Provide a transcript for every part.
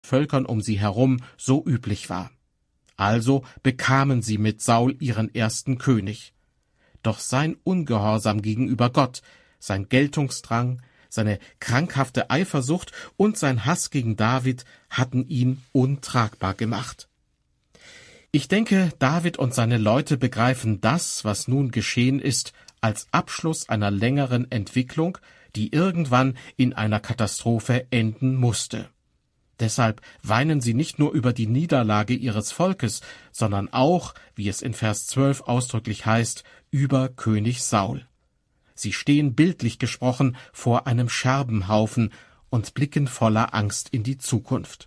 Völkern um sie herum so üblich war. Also bekamen sie mit Saul ihren ersten König. Doch sein Ungehorsam gegenüber Gott, sein Geltungsdrang, seine krankhafte Eifersucht und sein Hass gegen David hatten ihn untragbar gemacht. Ich denke, David und seine Leute begreifen das, was nun geschehen ist, als Abschluss einer längeren Entwicklung, die irgendwann in einer Katastrophe enden musste. Deshalb weinen sie nicht nur über die Niederlage ihres Volkes, sondern auch, wie es in Vers 12 ausdrücklich heißt, über König Saul. Sie stehen bildlich gesprochen vor einem Scherbenhaufen und blicken voller Angst in die Zukunft.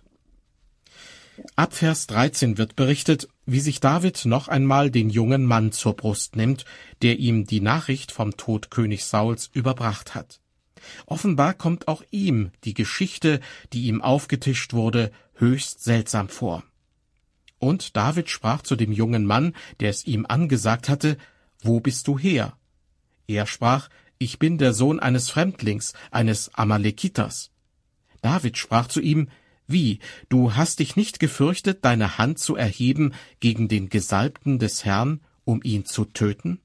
Ab Vers 13 wird berichtet, wie sich David noch einmal den jungen Mann zur Brust nimmt, der ihm die Nachricht vom Tod König Sauls überbracht hat. Offenbar kommt auch ihm die Geschichte, die ihm aufgetischt wurde, höchst seltsam vor. Und David sprach zu dem jungen Mann, der es ihm angesagt hatte: »Wo bist du her?« Er sprach: »Ich bin der Sohn eines Fremdlings, eines Amalekiters.« David sprach zu ihm: »Wie, du hast dich nicht gefürchtet, deine Hand zu erheben gegen den Gesalbten des Herrn, um ihn zu töten?«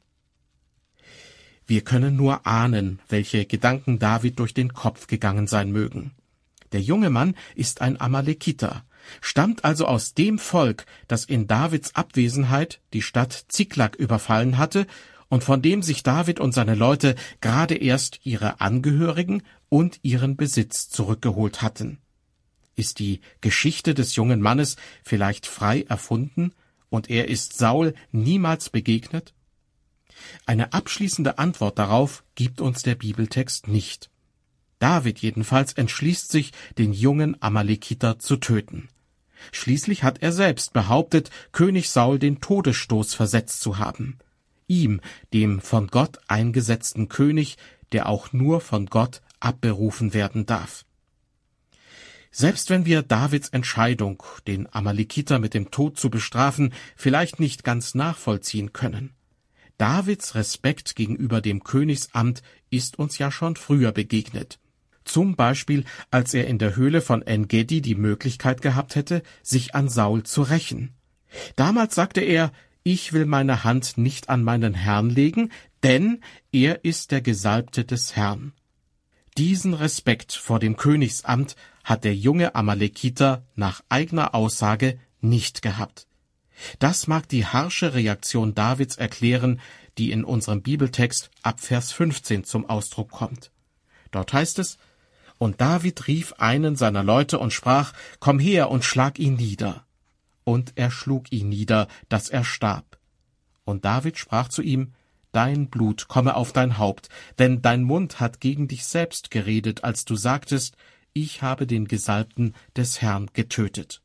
Wir können nur ahnen, welche Gedanken David durch den Kopf gegangen sein mögen. Der junge Mann ist ein Amalekiter, stammt also aus dem Volk, das in Davids Abwesenheit die Stadt Ziklag überfallen hatte und von dem sich David und seine Leute gerade erst ihre Angehörigen und ihren Besitz zurückgeholt hatten. Ist die Geschichte des jungen Mannes vielleicht frei erfunden und er ist Saul niemals begegnet? Eine abschließende Antwort darauf gibt uns der Bibeltext nicht. David jedenfalls entschließt sich, den jungen Amalekiter zu töten. Schließlich hat er selbst behauptet, König Saul den Todesstoß versetzt zu haben. Ihm, dem von Gott eingesetzten König, der auch nur von Gott abberufen werden darf. Selbst wenn wir Davids Entscheidung, den Amalekiter mit dem Tod zu bestrafen, vielleicht nicht ganz nachvollziehen können, Davids Respekt gegenüber dem Königsamt ist uns ja schon früher begegnet. Zum Beispiel, als er in der Höhle von En-Gedi die Möglichkeit gehabt hätte, sich an Saul zu rächen. Damals sagte er: »Ich will meine Hand nicht an meinen Herrn legen, denn er ist der Gesalbte des Herrn.« Diesen Respekt vor dem Königsamt hat der junge Amalekiter nach eigener Aussage nicht gehabt. Das mag die harsche Reaktion Davids erklären, die in unserem Bibeltext ab Vers 15 zum Ausdruck kommt. Dort heißt es: »Und David rief einen seiner Leute und sprach: »Komm her und schlag ihn nieder.« Und er schlug ihn nieder, dass er starb. Und David sprach zu ihm: »Dein Blut komme auf dein Haupt, denn dein Mund hat gegen dich selbst geredet, als du sagtest: Ich habe den Gesalbten des Herrn getötet.«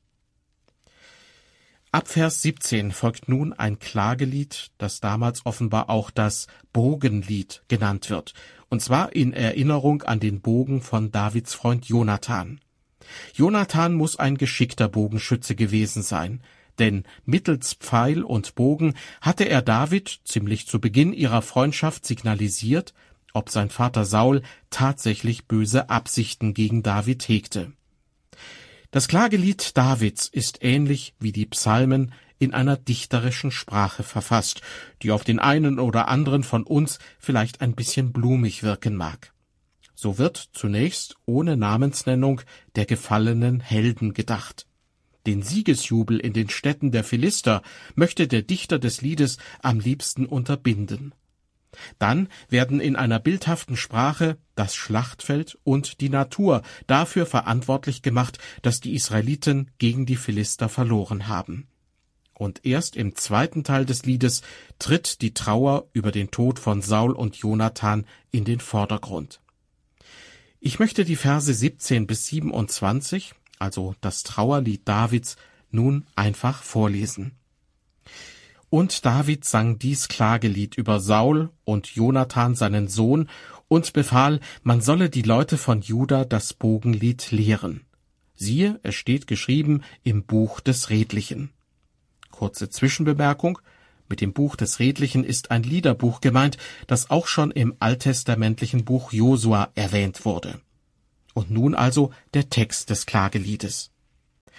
Ab Vers 17 folgt nun ein Klagelied, das damals offenbar auch das Bogenlied genannt wird, und zwar in Erinnerung an den Bogen von Davids Freund Jonathan. Jonathan muss ein geschickter Bogenschütze gewesen sein, denn mittels Pfeil und Bogen hatte er David ziemlich zu Beginn ihrer Freundschaft signalisiert, ob sein Vater Saul tatsächlich böse Absichten gegen David hegte. Das Klagelied Davids ist ähnlich wie die Psalmen in einer dichterischen Sprache verfasst, die auf den einen oder anderen von uns vielleicht ein bisschen blumig wirken mag. So wird zunächst ohne Namensnennung der gefallenen Helden gedacht. Den Siegesjubel in den Städten der Philister möchte der Dichter des Liedes am liebsten unterbinden. Dann werden in einer bildhaften Sprache das Schlachtfeld und die Natur dafür verantwortlich gemacht, dass die Israeliten gegen die Philister verloren haben. Und erst im zweiten Teil des Liedes tritt die Trauer über den Tod von Saul und Jonathan in den Vordergrund. Ich möchte die Verse 17 bis 27, also das Trauerlied Davids, nun einfach vorlesen. Und David sang dies Klagelied über Saul und Jonathan seinen Sohn und befahl, man solle die Leute von Juda das Bogenlied lehren. Siehe, es steht geschrieben im Buch des Redlichen. Kurze Zwischenbemerkung: Mit dem Buch des Redlichen ist ein Liederbuch gemeint, das auch schon im alttestamentlichen Buch Josua erwähnt wurde. Und nun also der Text des Klageliedes.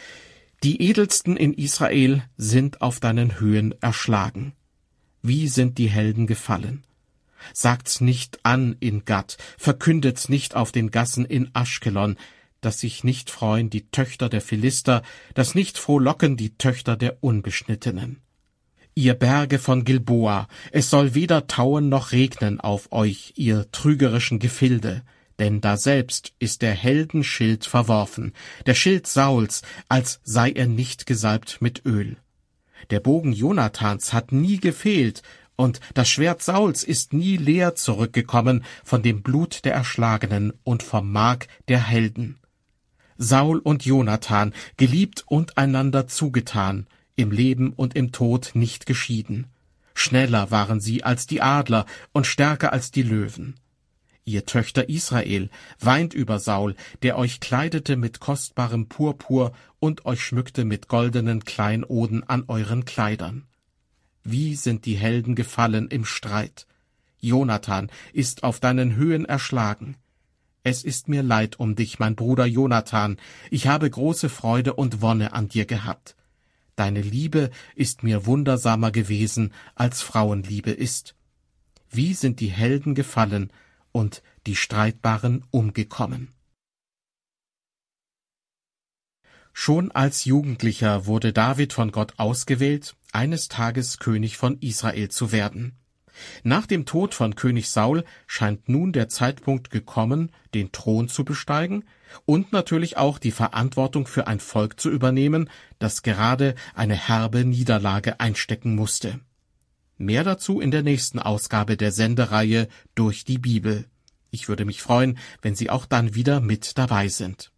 Die Edelsten in Israel sind auf deinen Höhen erschlagen. Wie sind die Helden gefallen? Sagt's nicht an in Gat, verkündet's nicht auf den Gassen in Aschkelon, dass sich nicht freuen die Töchter der Philister, dass nicht frohlocken die Töchter der Unbeschnittenen. Ihr Berge von Gilboa, es soll weder tauen noch regnen auf euch, ihr trügerischen Gefilde, denn daselbst ist der Helden Schild verworfen, der Schild Sauls, als sei er nicht gesalbt mit Öl. Der Bogen Jonathans hat nie gefehlt, und das Schwert Sauls ist nie leer zurückgekommen von dem Blut der Erschlagenen und vom Mark der Helden. Saul und Jonathan, geliebt und einander zugetan, im Leben und im Tod nicht geschieden. Schneller waren sie als die Adler und stärker als die Löwen. Ihr Töchter Israel, weint über Saul, der euch kleidete mit kostbarem Purpur und euch schmückte mit goldenen Kleinoden an euren Kleidern. Wie sind die Helden gefallen im Streit! Jonathan ist auf deinen Höhen erschlagen. Es ist mir leid um dich, mein Bruder Jonathan, ich habe große Freude und Wonne an dir gehabt. Deine Liebe ist mir wundersamer gewesen, als Frauenliebe ist. Wie sind die Helden gefallen und die Streitbaren umgekommen. Schon als Jugendlicher wurde David von Gott ausgewählt, eines Tages König von Israel zu werden. Nach dem Tod von König Saul scheint nun der Zeitpunkt gekommen, den Thron zu besteigen und natürlich auch die Verantwortung für ein Volk zu übernehmen, das gerade eine herbe Niederlage einstecken musste. Mehr dazu in der nächsten Ausgabe der Sendereihe Durch die Bibel. Ich würde mich freuen, wenn Sie auch dann wieder mit dabei sind.